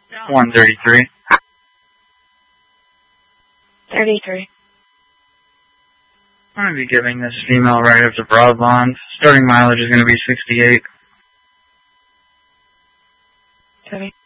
133. 33. I'm going to be giving this female right up to Broadlawn. Starting mileage is going to be 68. 30.